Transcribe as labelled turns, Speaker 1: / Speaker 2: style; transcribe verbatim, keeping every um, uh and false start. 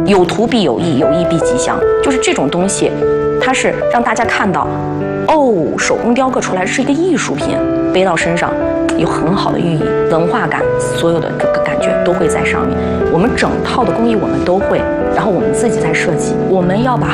Speaker 1: 有图必有意，有意必吉祥，就是这种东西，它是让大家看到，哦，手工雕刻出来是一个艺术品，背到身上有很好的寓意、文化感，所有的这个感觉都会在上面。我们整套的工艺我们都会，然后我们自己在设计，我们要把